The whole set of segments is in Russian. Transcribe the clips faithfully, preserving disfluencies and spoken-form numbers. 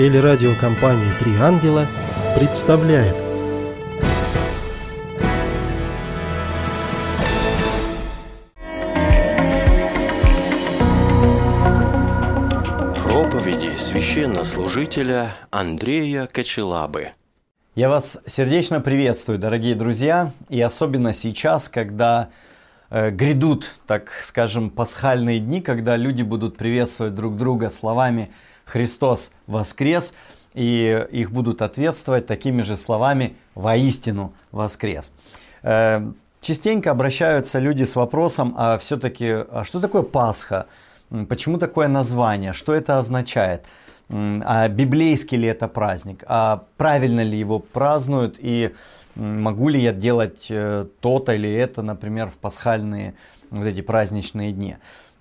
Телерадиокомпания «Три ангела» представляет. Проповеди священнослужителя Андрея Кочелабы. Я вас сердечно приветствую, дорогие друзья, и особенно сейчас, когда э, грядут, так скажем, пасхальные дни, когда люди будут приветствовать друг друга словами «Христос воскрес», и их будут ответствовать такими же словами «Воистину воскрес». Э, частенько обращаются люди с вопросом, а все-таки, а что такое Пасха? Почему такое название? Что это означает? А библейский ли это праздник? А правильно ли его празднуют? И могу ли я делать то-то или это, например, в пасхальные вот эти праздничные дни?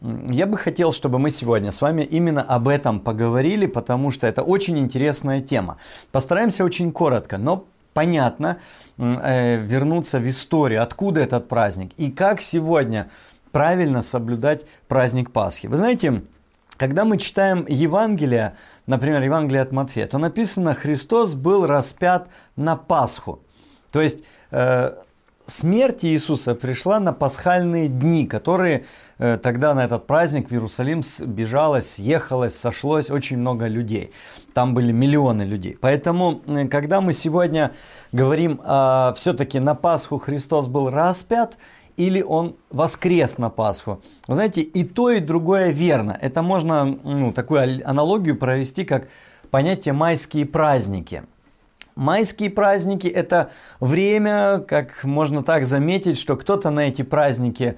Я бы хотел, чтобы мы сегодня с вами именно об этом поговорили, потому что это очень интересная тема. Постараемся очень коротко, но понятно э, вернуться в историю, откуда этот праздник и как сегодня правильно соблюдать праздник Пасхи. Вы знаете, когда мы читаем Евангелие, например, Евангелие от Матфея, то написано: Христос был распят на Пасху. То есть э, смерть Иисуса пришла на пасхальные дни, которые э, тогда на этот праздник в Иерусалим бежалось, съехалось, сошлось очень много людей. Там были миллионы людей. Поэтому, э, когда мы сегодня говорим, э, все-таки на Пасху Христос был распят, или он воскрес на Пасху. Вы знаете, и то, и другое верно. Это можно ну, такую аналогию провести, как понятие майские праздники. Майские праздники – это время, как можно так заметить, что кто-то на эти праздники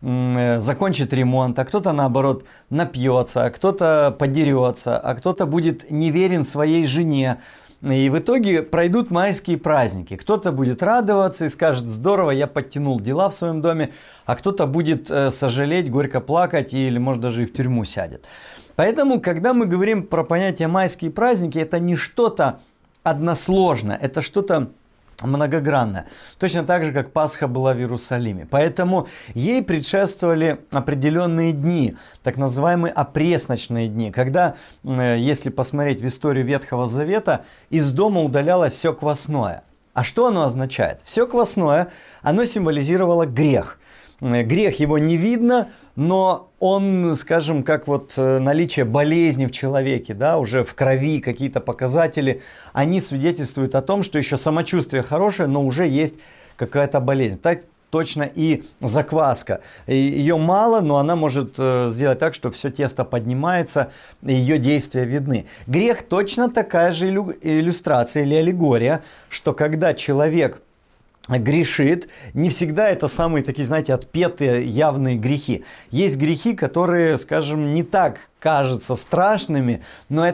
м, закончит ремонт, а кто-то, наоборот, напьется, а кто-то подерется, а кто-то будет неверен своей жене. И в итоге пройдут майские праздники. Кто-то будет радоваться и скажет: здорово, я подтянул дела в своем доме, а кто-то будет сожалеть, горько плакать или, может, даже и в тюрьму сядет. Поэтому, когда мы говорим про понятие майские праздники, это не что-то односложное, это что-то многогранное. Точно так же, как Пасха была в Иерусалиме. Поэтому ей предшествовали определенные дни, так называемые опресночные дни, когда, если посмотреть в историю Ветхого Завета, из дома удалялось все квасное. А что оно означает? Все квасное, оно символизировало грех. Грех, его не видно, но он, скажем, как вот наличие болезни в человеке, да, уже в крови какие-то показатели, они свидетельствуют о том, что еще самочувствие хорошее, но уже есть какая-то болезнь. Так точно и закваска. Ее мало, но она может сделать так, что все тесто поднимается, и ее действия видны. Грех точно такая же иллюстрация или аллегория, что когда человек грешит, не всегда это самые такие, знаете, отпетые явные грехи. Есть грехи, которые, скажем, не так кажутся страшными, но это